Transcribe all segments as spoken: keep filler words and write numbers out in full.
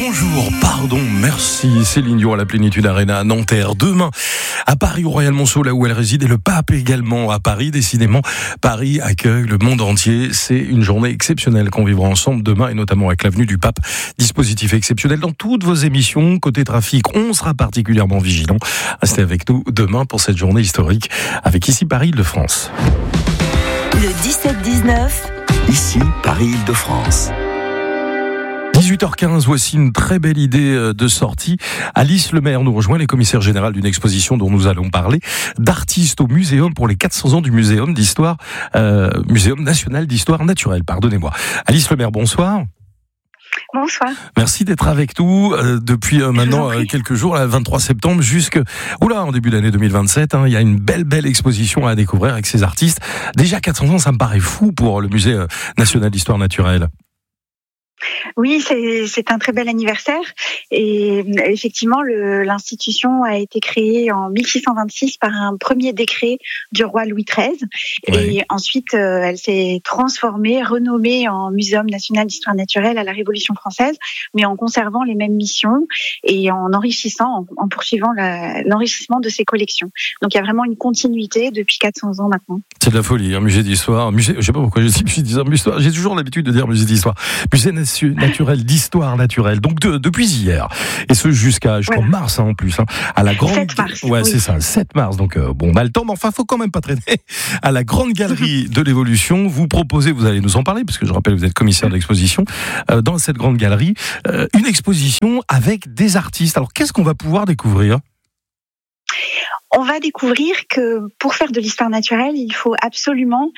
Bonjour, pardon, merci. Céline Dion à la Plénitude Arena à Nanterre. Demain, à Paris, au Royal Monceau, là où elle réside, et le pape également à Paris. Décidément, Paris accueille le monde entier. C'est une journée exceptionnelle qu'on vivra ensemble demain, et notamment avec l'avenue du pape. Dispositif exceptionnel dans toutes vos émissions. Côté trafic, on sera particulièrement vigilant. Restez avec nous demain pour cette journée historique avec ici Paris-Île-de-France. Le dix-sept dix-neuf. Ici, Paris-Île-de-France. dix-huit heures quinze, voici une très belle idée de sortie. Alice Lemaire nous rejoint, les commissaires générales d'une exposition dont nous allons parler, d'artistes au muséum pour les quatre cents ans du muséum d'histoire, euh, Muséum national d'histoire naturelle, pardonnez-moi. Alice Lemaire, bonsoir. Bonsoir. Merci d'être avec nous euh, depuis euh, maintenant euh, quelques jours, le vingt-trois septembre, jusque oula, en début d'année deux mille vingt-sept. Hein, il y a une belle, belle exposition à découvrir avec ces artistes. Déjà quatre cents ans, ça me paraît fou pour le Musée euh, national d'histoire naturelle. Oui, c'est, c'est un très bel anniversaire et effectivement le, l'institution a été créée en mille six cent vingt-six par un premier décret du roi Louis treize oui. Et ensuite euh, elle s'est transformée, renommée en Muséum national d'histoire naturelle à la Révolution française, mais en conservant les mêmes missions et en enrichissant, en, en poursuivant la, l'enrichissement de ses collections. Donc il y a vraiment une continuité depuis quatre cents ans maintenant. C'est de la folie, un musée d'histoire, musée, je sais pas pourquoi je dis musée d'histoire, j'ai toujours l'habitude de dire musée d'histoire, musée naturel d'histoire naturelle. Donc de, depuis hier et ce jusqu'à jusqu'en voilà. mars hein, en plus hein, à la grande sept mars. Ouais, oui. c'est ça, sept mars. Donc euh, bon, on a le temps mais enfin faut quand même pas traîner. À la grande galerie de l'évolution, vous proposez, vous allez nous en parler parce que je rappelle vous êtes commissaire d'exposition euh, dans cette grande galerie, euh, une exposition avec des artistes. Alors qu'est-ce qu'on va pouvoir découvrir ? On va découvrir que pour faire de l'histoire naturelle, il faut absolument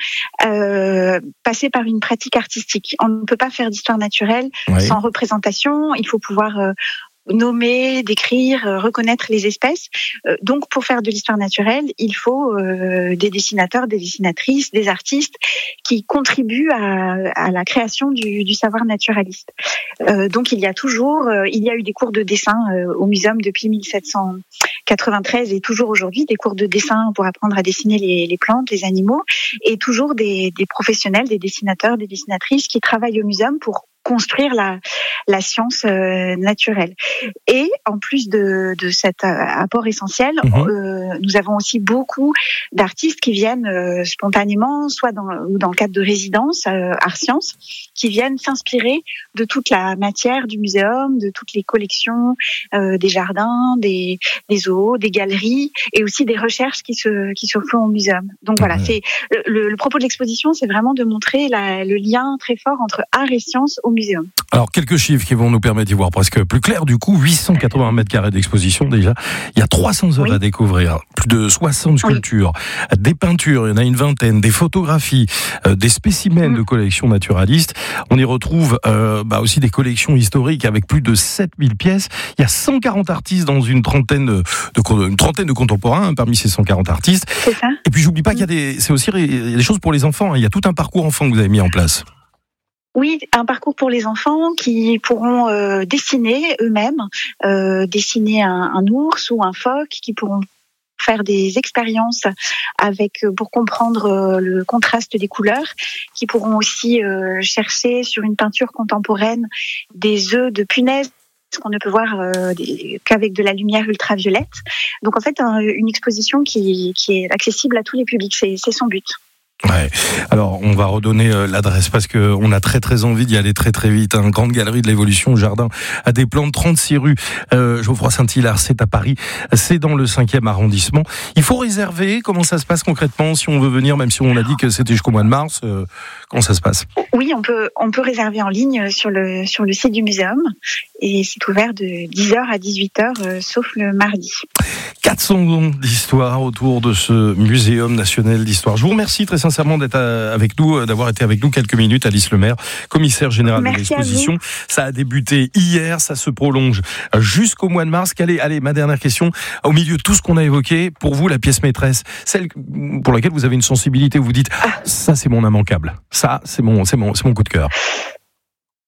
euh, passer par une pratique artistique. On ne peut pas faire d'histoire naturelle oui. sans représentation. Il faut pouvoir euh, nommer, décrire, euh, reconnaître les espèces. Euh, donc, pour faire de l'histoire naturelle, il faut euh, des dessinateurs, des dessinatrices, des artistes qui contribuent à, à la création du, du savoir naturaliste. Euh, donc, il y a toujours, euh, il y a eu des cours de dessin euh, au muséum depuis mille sept cent quatre-vingt-treize et toujours aujourd'hui des cours de dessin pour apprendre à dessiner les, les plantes, les animaux, et toujours des, des professionnels, des dessinateurs, des dessinatrices qui travaillent au muséum pour construire la, la science euh, naturelle. Et en plus de, de cet apport essentiel, mmh. euh, nous avons aussi beaucoup d'artistes qui viennent euh, spontanément, soit dans, ou dans le cadre de résidences euh, Art Sciences, qui viennent s'inspirer de toute la matière du muséum, de toutes les collections, euh, des jardins, des, des zoos, des galeries, et aussi des recherches qui se, qui se font au muséum. Donc voilà, mmh. c'est le, le propos de l'exposition, c'est vraiment de montrer la, le lien très fort entre art et science au muséum. Alors, quelques chiffres qui vont nous permettre d'y voir presque plus clair. Du coup, huit cent quatre-vingts mètres carrés d'exposition déjà. Il y a trois cents œuvres oui. à découvrir. Plus de soixante sculptures, oui. des peintures, il y en a une vingtaine, des photographies, euh, des spécimens mmh. de collections naturalistes. On y retrouve euh, bah aussi des collections historiques avec plus de sept mille pièces. Il y a cent quarante artistes dans une trentaine de, de, une trentaine de contemporains hein, parmi ces cent quarante artistes. C'est ça. Et puis, j'oublie pas mmh. qu'il y a des, c'est aussi il y a des choses pour les enfants. Hein. Il y a tout un parcours enfant que vous avez mis en place. Oui, un parcours pour les enfants qui pourront euh, dessiner eux-mêmes, euh, dessiner un, un ours ou un phoque, qui pourront faire des expériences avec pour comprendre euh, le contraste des couleurs, qui pourront aussi euh, chercher sur une peinture contemporaine des œufs de punaises qu'on ne peut voir euh, des, qu'avec de la lumière ultraviolette. Donc en fait, un, une exposition qui, qui est accessible à tous les publics, c'est, c'est son but. Ouais. Alors, on va redonner euh, l'adresse parce que on a très très envie d'y aller très très vite. Hein. Grande galerie de l'évolution, jardin à des plantes, trente-six rue euh, Geoffroy-Saint-Hilaire, c'est à Paris. C'est dans le cinquième arrondissement. Il faut réserver. Comment ça se passe concrètement si on veut venir, même si on a dit que c'était jusqu'au mois de mars euh, comment ça se passe ? Oui, on peut on peut réserver en ligne sur le sur le site du muséum et c'est ouvert de dix heures à dix-huit heures, euh, sauf le mardi. quatre cents ans d'histoire autour de ce Muséum national d'histoire. Je vous remercie très sincèrement d'être avec nous, d'avoir été avec nous quelques minutes, Alice Lemaire, commissaire générale Merci de l'exposition. Ça a débuté hier, ça se prolonge jusqu'au mois de mars. Allez, allez, ma dernière question. Au milieu de tout ce qu'on a évoqué, pour vous, la pièce maîtresse, celle pour laquelle vous avez une sensibilité où vous dites, ah, ça c'est mon immanquable. Ça, c'est mon, c'est mon, c'est mon coup de cœur.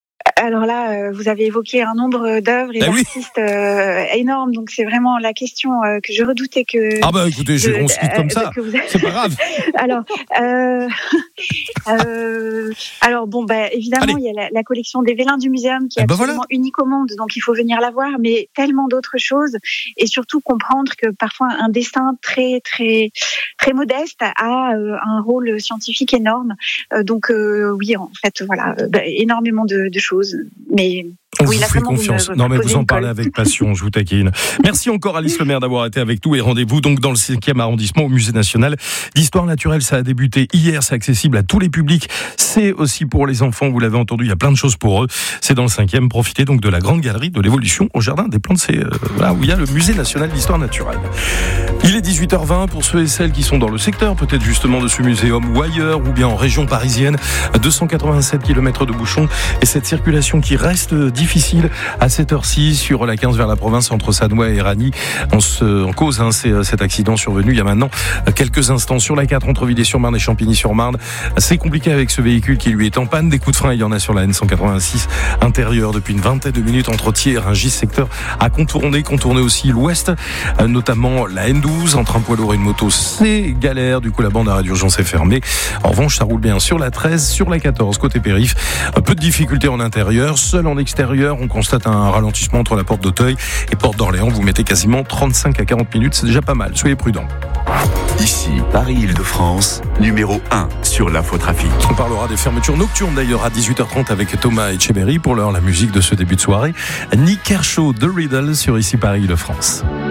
alors là, vous avez évoqué un nombre d'œuvres et eh d'artistes oui. euh, énormes, donc c'est vraiment la question euh, que je redoutais que. Ah bah écoutez, de, on se quitte comme ça, vous... c'est pas grave. alors, euh, euh, alors bon, bah évidemment, Allez. il y a la, la collection des Vélins du Muséum qui est eh ben absolument voilà. unique au monde, donc il faut venir la voir, mais tellement d'autres choses, et surtout comprendre que parfois un dessin très très très modeste a euh, un rôle scientifique énorme. Euh, donc euh, oui, en fait, voilà, bah, énormément de, de choses, mais. On oui, vous fait confiance. Vous me, non, mais vous en parlez avec passion, je vous taquine. Merci encore Alice Lemaire d'avoir été avec nous et rendez-vous donc dans le cinquième arrondissement au Musée national d'histoire naturelle. Ça a débuté hier, c'est accessible à tous les publics. C'est aussi pour les enfants, vous l'avez entendu, il y a plein de choses pour eux. C'est dans le cinquième. Profitez donc de la grande galerie de l'évolution au jardin des plantes. C'est euh, là où il y a le Musée national d'histoire naturelle. Il est dix-huit heures vingt pour ceux et celles qui sont dans le secteur, peut-être justement de ce muséum ou ailleurs, ou bien en région parisienne. deux cent quatre-vingt-sept kilomètres de bouchons et cette circulation qui reste difficile à cette heure-ci sur la quinze vers la province entre Sannois et Ragny. On se, en cause, hein, c'est cet accident survenu il y a maintenant quelques instants sur la quatre entre Villers-sur-Marne et Champigny-sur-Marne. C'est compliqué avec ce véhicule qui lui est en panne. Des coups de frein, il y en a sur la N cent quatre-vingt-six intérieure depuis une vingtaine de minutes entre Thiers et Rungis, secteur à contourner, contourner aussi l'ouest, notamment la N douze entre un poids lourd et une moto. C'est galère, du coup la bande d'arrêt d'urgence est fermée. En revanche, ça roule bien sur la treize, sur la quatorze côté périph. Un peu de difficulté en intérieur, seul en extérieur. On constate un ralentissement entre la porte d'Auteuil et porte d'Orléans. Vous mettez quasiment trente-cinq à quarante minutes, c'est déjà pas mal. Soyez prudents. Ici, Paris-Île-de-France, numéro un sur l'infotrafic. On parlera des fermetures nocturnes d'ailleurs à dix-huit heures trente avec Thomas Etcheberry. Pour l'heure, la musique de ce début de soirée. Nick Kershaw, The Riddle sur Ici Paris-Île-de-France.